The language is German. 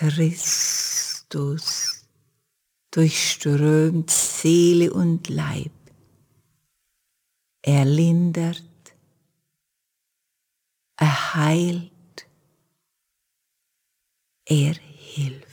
Christus durchströmt Seele und Leib. Er lindert, er heilt, er hilft.